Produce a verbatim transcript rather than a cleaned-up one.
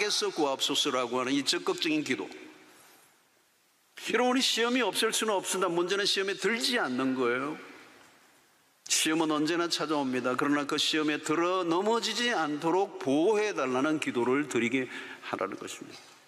악에서 구하옵소서라고 하는 이 적극적인 기도. 여러분, 우리 시험이 없을 수는 없습니다. 문제는 시험에 들지 않는 거예요. 시험은 언제나 찾아옵니다. 그러나 그 시험에 들어 넘어지지 않도록 보호해달라는 기도를 드리게 하라는 것입니다.